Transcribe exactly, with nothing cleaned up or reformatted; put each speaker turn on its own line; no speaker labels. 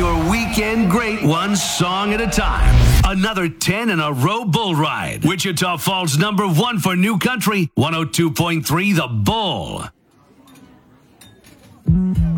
your weekend great one song at a time. Another ten in a row bull ride. Wichita Falls number one for New Country, one oh two point three The Bull.